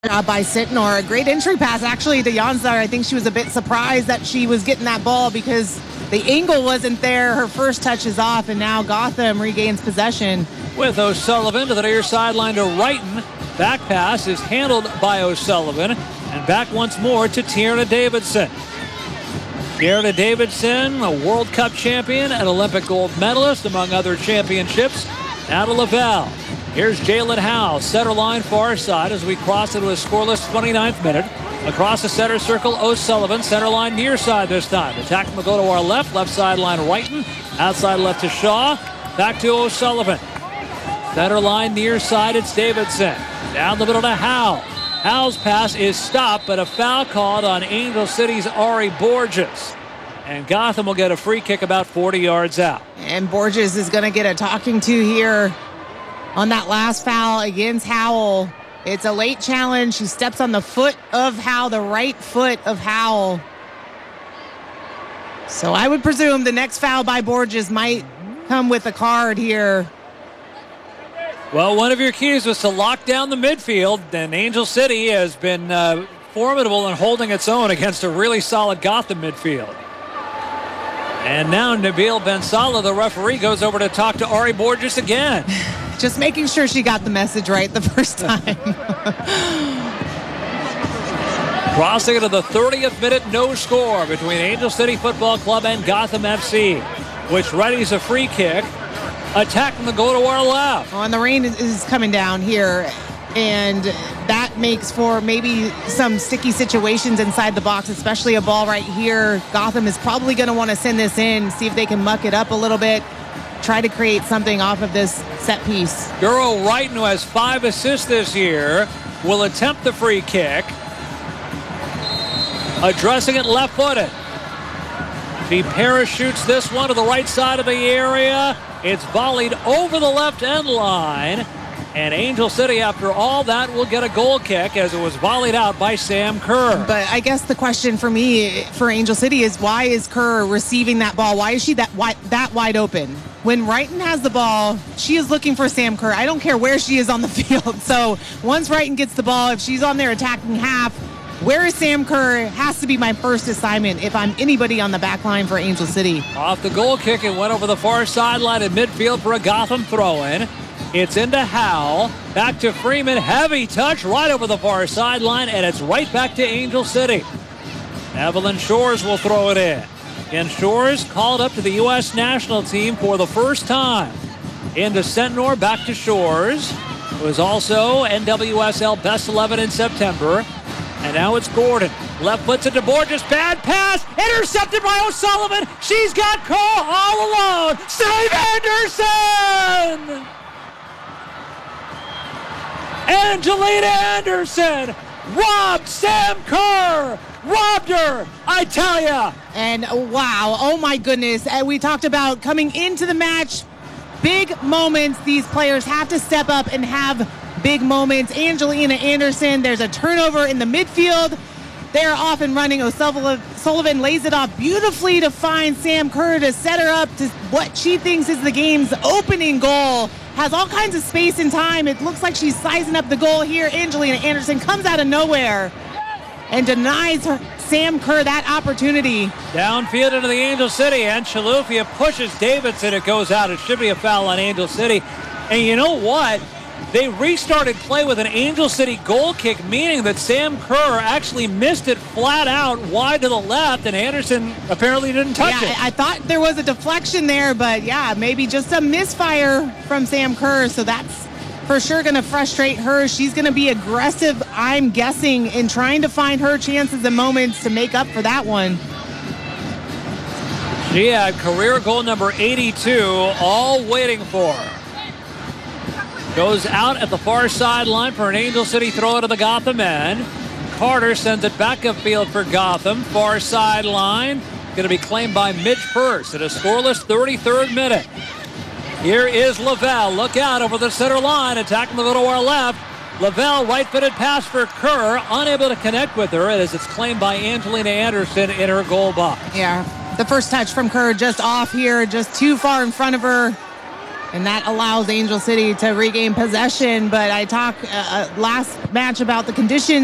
By Sitnor. A great entry pass, actually, to Janzar. I think she was a bit surprised that she was getting that ball because the angle wasn't there. Her first touch is off, and now Gotham regains possession. With O'Sullivan to the near sideline to Wrighton. Back pass is handled by O'Sullivan. And back once more to Tierna Davidson. Tierna Davidson, a World Cup champion and Olympic gold medalist, among other championships. Now to Lavelle. Here's Jalen Howe, center line far side as we cross into a scoreless 29th minute. Across the center circle, O'Sullivan, center line near side this time. Attack will go to our left sideline Wrighton. Outside left to Shaw. Back to O'Sullivan. Center line near side, it's Davidson. Down the middle to Howe. Howe's pass is stopped, but a foul called on Angel City's Ari Borges. And Gotham will get a free kick about 40 yards out. And Borges is going to get a talking to here on that last foul against Howell. It's a late challenge. She steps on the foot of Howell, the right foot of Howell. So I would presume the next foul by Borges might come with a card here. Well, one of your keys was to lock down the midfield, and Angel City has been formidable in holding its own against a really solid Gotham midfield. And now Nabil Ben Salah, the referee, goes over to talk to Ari Borges again. Just making sure she got the message right the first time. Crossing into the 30th minute, no score between Angel City Football Club and Gotham FC, which readies a free kick. Attacking the goal to our left. Oh, and the rain is coming down here, and that makes for maybe some sticky situations inside the box, especially a ball right here. Gotham is probably going to want to send this in, see if they can muck it up a little bit, try to create something off of this set piece. Duro Wrighton, who has 5 assists this year, will attempt the free kick. Addressing it left-footed. She parachutes this one to the right side of the area. It's volleyed over the left end line. And Angel City, after all that, will get a goal kick as it was volleyed out by Sam Kerr. But I guess the question for me, for Angel City, is why is Kerr receiving that ball? Why is she that wide open? When Wrighton has the ball, she is looking for Sam Kerr. I don't care where she is on the field. So once Wrighton gets the ball, if she's on there attacking half, where is Sam Kerr has to be my first assignment if I'm anybody on the back line for Angel City. Off the goal kick, it went over the far sideline in midfield for a Gotham throw-in. It's into Howell. Back to Freeman. Heavy touch right over the far sideline, and it's right back to Angel City. Evelyn Shores will throw it in. And Shores called up to the U.S. national team for the first time. Into Sentnor, back to Shores. It was also NWSL Best 11 in September. And now it's Gordon. Left puts it to Borges. Bad pass. Intercepted by O'Sullivan. She's got Cole all alone. Save Anderson! Angelina Anderson robbed Sam Kerr. Robbed her, I tell ya. And wow, oh my goodness. We talked about coming into the match. Big moments. These players have to step up and have big moments. Angelina Anderson, there's a turnover in the midfield. They're off and running. O'Sullivan lays it off beautifully to find Sam Kerr to set her up to what she thinks is the game's opening goal. Has all kinds of space and time. It looks like she's sizing up the goal here. Angelina Anderson comes out of nowhere and denies Sam Kerr that opportunity. Downfield into the Angel City, and Chalufia pushes Davidson. It goes out. It should be a foul on Angel City. And you know what? They restarted play with an Angel City goal kick, meaning that Sam Kerr actually missed it flat out wide to the left, and Anderson apparently didn't touch it. I thought there was a deflection there, but yeah, maybe just a misfire from Sam Kerr, so that's for sure going to frustrate her. She's going to be aggressive, I'm guessing, in trying to find her chances and moments to make up for that one. She had career goal number 82, all waiting for her. Goes out at the far sideline for an Angel City throw to the Gotham end. Carter sends it back upfield for Gotham. Far sideline. Going to be claimed by Mitch Purse at a scoreless 33rd minute. Here is Lavelle. Look out over the center line. Attacking the middle to our left. Lavelle, right-footed pass for Kerr. Unable to connect with her as it's claimed by Angelina Anderson in her goal box. Yeah, the first touch from Kerr just off here. Just too far in front of her. And that allows Angel City to regain possession. But I talked last match about the conditions